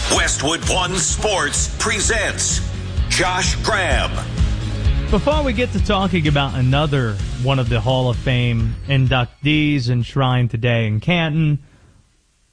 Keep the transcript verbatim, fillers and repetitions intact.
Westwood One Sports presents Josh Graham. Before we get to talking about another one of the Hall of Fame inductees enshrined today in Canton,